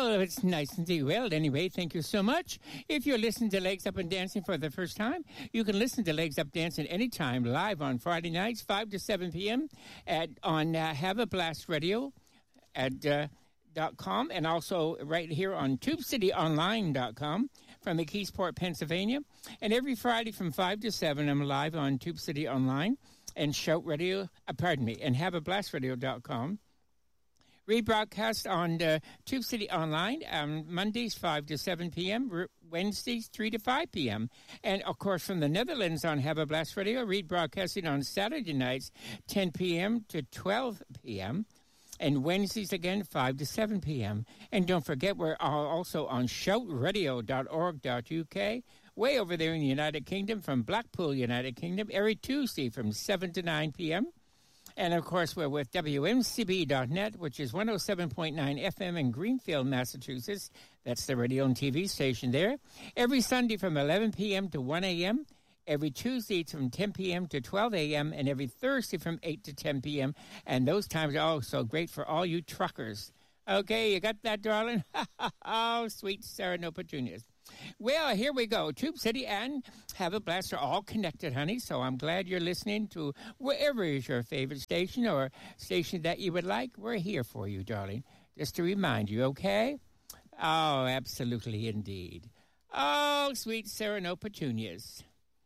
Well, it's nice to see. Well, anyway, thank you so much. If you're listening to Legs Up and Dancing for the first time, you can listen to Legs Up Dancing anytime live on Friday nights, 5 to 7 p.m. on Have a Blast Radio at .com, and also right here on TubeCityOnline.com from McKeesport, Pennsylvania. And every Friday from 5 to 7, I'm live on Tube City Online and Shout Radio, and HaveABlastRadio.com. Rebroadcast on Tube City Online Mondays 5 to 7 p.m., Wednesdays 3 to 5 p.m. And, of course, from the Netherlands on Have a Blast Radio, rebroadcasting on Saturday nights 10 p.m. to 12 p.m., and Wednesdays again 5 to 7 p.m. And don't forget, we're also on shoutradio.org.uk, way over there in the United Kingdom, from Blackpool, United Kingdom, every Tuesday from 7 to 9 p.m., and, of course, we're with WMCB.net, which is 107.9 FM in Greenfield, Massachusetts. That's the radio and TV station there. Every Sunday from 11 p.m. to 1 a.m., every Tuesday from 10 p.m. to 12 a.m., and every Thursday from 8 to 10 p.m. And those times are also great for all you truckers. Okay, you got that, darling? Oh, sweet Sarah No Petunias. Well, here we go. Tube City and Have a Blast are all connected, honey, so I'm glad you're listening to wherever is your favorite station or station that you would like. We're here for you, darling, just to remind you, okay? Oh, absolutely, indeed. Oh, sweet Sarah No Petunias.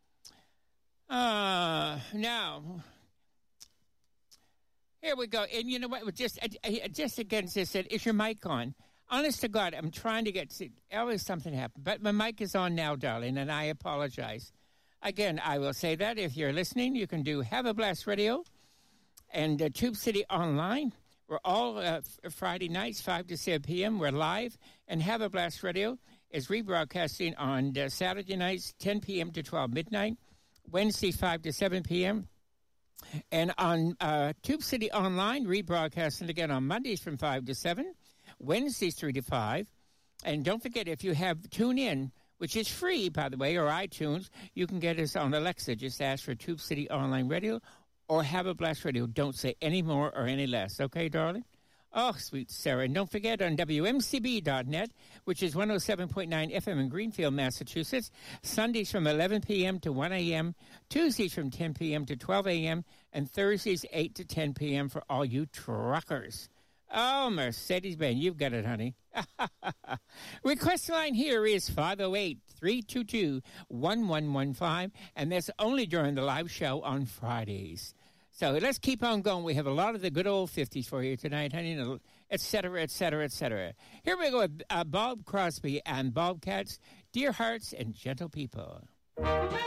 Now, here we go. And you know what? Just against this, is your mic on? Honest to God, I'm trying to always something happened. But my mic is on now, darling, and I apologize. Again, I will say that if you're listening, you can do Have a Blast Radio and Tube City Online. We're all Friday nights, 5 to 7 p.m. We're live. And Have a Blast Radio is rebroadcasting on Saturday nights, 10 p.m. to 12 midnight. Wednesday, 5 to 7 p.m. And on Tube City Online, rebroadcasting again on Mondays from 5 to 7. Wednesdays 3 to 5. And don't forget, if you have TuneIn, which is free, by the way, or iTunes, you can get us on Alexa. Just ask for Tube City Online Radio or Have a Blast Radio. Don't say any more or any less. Okay, darling? Oh, sweet Sarah. And don't forget, on WMCB.net, which is 107.9 FM in Greenfield, Massachusetts, Sundays from 11 p.m. to 1 a.m., Tuesdays from 10 p.m. to 12 a.m., and Thursdays 8 to 10 p.m. for all you truckers. Oh, Mercedes-Benz, you've got it, honey. Request line here is 508-322-1115, and that's only during the live show on Fridays. So let's keep on going. We have a lot of the good old 50s for you tonight, honey, et cetera, et cetera, et cetera. Here we go with Bob Crosby and Bobcats, Dear Hearts and Gentle People.